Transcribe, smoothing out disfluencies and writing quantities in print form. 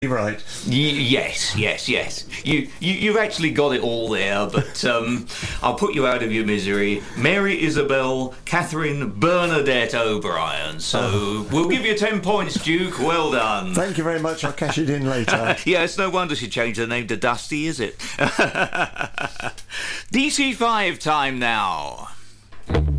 Right. Yes. You've actually got it all there, but I'll put you out of your misery. Mary Isabel Catherine Bernadette O'Brien. So we'll give you 10 points, Duke. Well done. Thank you very much. I'll cash it in later. Yeah, it's no wonder she changed her name to Dusty, is it? DC5 time now.